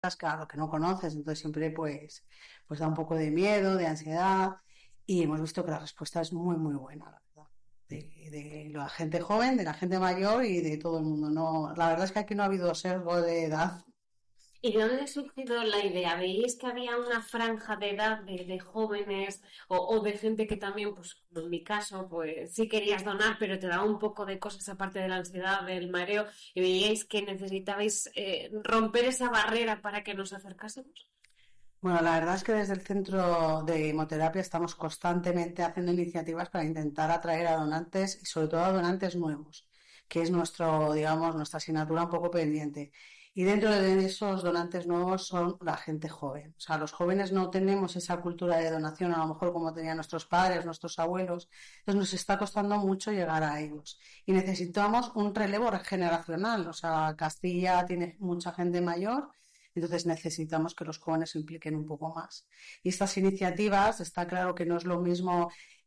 claro, que no conoces, entonces siempre pues da un poco de miedo, de ansiedad, y hemos visto que la respuesta es muy, muy buena, la verdad. De la gente joven, de la gente mayor y de todo el mundo. No, la verdad es que aquí no ha habido sesgo de edad. ¿Y de dónde ha surgido la idea? ¿Veis que había una franja de edad de jóvenes o de gente que también, pues como en mi caso, pues sí querías donar, pero te daba un poco de cosas aparte de la ansiedad, del mareo, y veíais que necesitabais romper esa barrera para que nos acercásemos? Bueno, la verdad es que desde el centro de hemoterapia estamos constantemente haciendo iniciativas para intentar atraer a donantes y sobre todo a donantes nuevos, que es digamos, nuestra asignatura un poco pendiente. Y dentro de esos donantes nuevos son la gente joven. O sea, los jóvenes no tenemos esa cultura de donación, a lo mejor como tenían nuestros padres, nuestros abuelos. Entonces nos está costando mucho llegar a ellos. Y necesitamos un relevo generacional. O sea, Castilla tiene mucha gente mayor, entonces necesitamos que los jóvenes se impliquen un poco más. Y estas iniciativas, está claro que no es lo mismo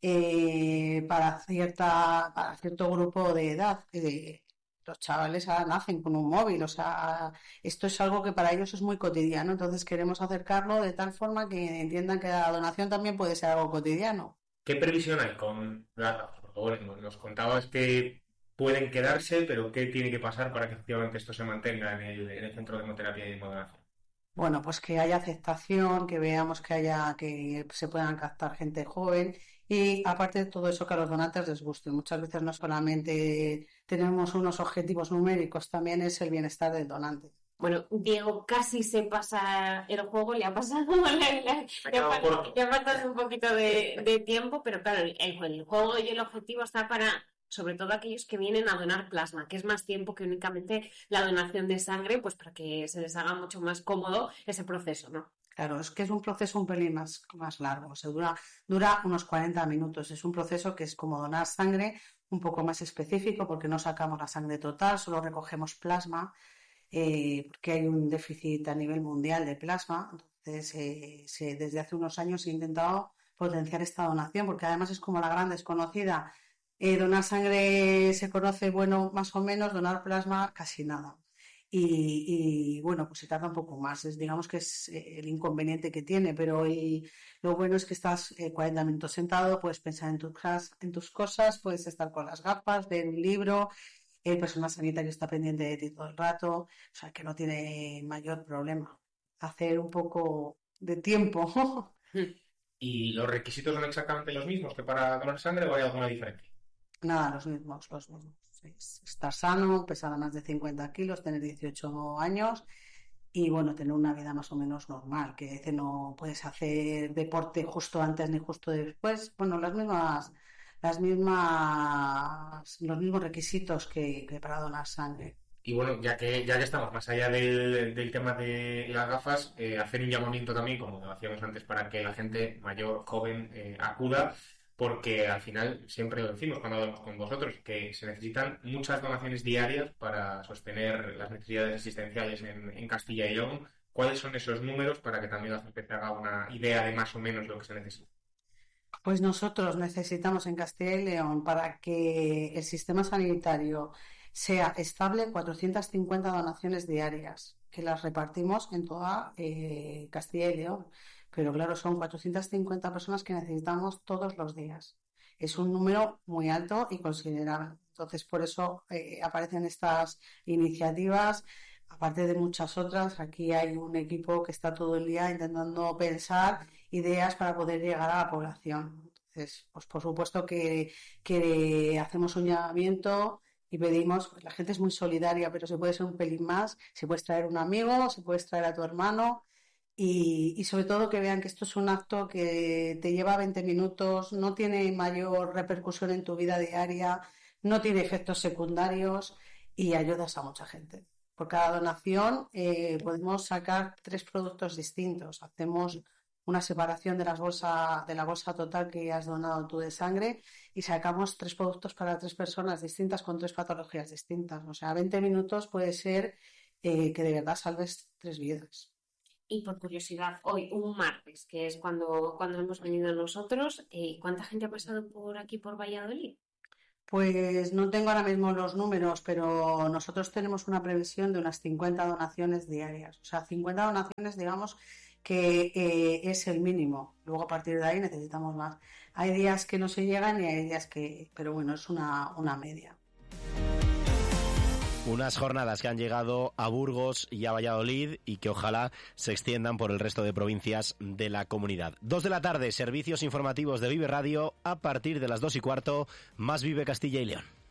para cierto grupo de edad. Los chavales ahora nacen con un móvil, o sea, esto es algo que para ellos es muy cotidiano, entonces queremos acercarlo de tal forma que entiendan que la donación también puede ser algo cotidiano. ¿Qué previsión hay con las gafas? Por favor, nos contabas que pueden quedarse, pero ¿qué tiene que pasar para que efectivamente esto se mantenga en el centro de hemoterapia y de moderación? Bueno, pues que haya aceptación, que veamos que se puedan captar gente joven y aparte de todo eso que a los donantes les guste. Muchas veces no solamente tenemos unos objetivos numéricos, también es el bienestar del donante. Bueno, Diego casi se pasa el juego, le ha pasado, Se ha quedado corto. le ha pasado un poquito de tiempo, pero claro, el juego y el objetivo está para, sobre todo aquellos que vienen a donar plasma, que es más tiempo que únicamente la donación de sangre, pues para que se les haga mucho más cómodo ese proceso, ¿no? Claro, es que es un proceso un pelín más largo, o sea, dura unos 40 minutos. Es un proceso que es como donar sangre, un poco más específico porque no sacamos la sangre total, solo recogemos plasma, porque hay un déficit a nivel mundial de plasma. Entonces, desde hace unos años se ha intentado potenciar esta donación, porque además es como la gran desconocida. Donar sangre se conoce, bueno, más o menos, donar plasma casi nada. Bueno, pues se tarda un poco más. Digamos que es el inconveniente que tiene, pero lo bueno es que estás 40 minutos sentado, puedes pensar en tus cosas, puedes estar con las gafas, leer un libro, el personal sanitario está pendiente de ti todo el rato, o sea que no tiene mayor problema. Hacer un poco de tiempo. ¿Y los requisitos son exactamente los mismos que para donar sangre o hay alguna diferencia? Nada, los mismos, los mismos. Estar sano, pesar más de 50 kilos, tener 18 años y bueno, tener una vida más o menos normal, que dice no puedes hacer deporte justo antes ni justo después. Bueno, los mismos requisitos que para donar sangre. Y bueno, ya que estamos más allá del tema de las gafas, hacer un llamamiento también, como hacíamos antes, para que la gente mayor, joven, acuda, porque al final siempre lo decimos cuando hablamos con vosotros, que se necesitan muchas donaciones diarias para sostener las necesidades existenciales en Castilla y León. ¿Cuáles son esos números para que también la gente se haga una idea de más o menos lo que se necesita? Pues nosotros necesitamos en Castilla y León, para que el sistema sanitario sea estable, 450 donaciones diarias, que las repartimos en toda Castilla y León. Pero claro, son 450 personas que necesitamos todos los días. Es un número muy alto y considerable. Entonces, por eso aparecen estas iniciativas, aparte de muchas otras. Aquí hay un equipo que está todo el día intentando pensar ideas para poder llegar a la población. Entonces, pues por supuesto que hacemos un llamamiento y pedimos, pues la gente es muy solidaria, pero se puede ser un pelín más, si puedes traer un amigo, si puedes traer a tu hermano y sobre todo que vean que esto es un acto que te lleva 20 minutos, no tiene mayor repercusión en tu vida diaria, no tiene efectos secundarios y ayudas a mucha gente. Por cada donación podemos sacar 3 productos distintos. Hacemos una separación de la bolsa total que has donado tú de sangre y sacamos 3 productos para 3 personas distintas con 3 patologías distintas. O sea, 20 minutos puede ser que de verdad salves 3 vidas. Y por curiosidad, hoy, un martes, que es cuando hemos venido nosotros, ¿cuánta gente ha pasado por aquí, por Valladolid? Pues no tengo ahora mismo los números, pero nosotros tenemos una previsión de unas 50 donaciones diarias. O sea, 50 donaciones, digamos, que es el mínimo. Luego, a partir de ahí, necesitamos más. Hay días que no se llegan y hay días que... Pero bueno, es una media. Unas jornadas que han llegado a Burgos y a Valladolid y que ojalá se extiendan por el resto de provincias de la comunidad. 2 de la tarde, servicios informativos de Vive Radio. A partir de las 2:15, más Vive Castilla y León.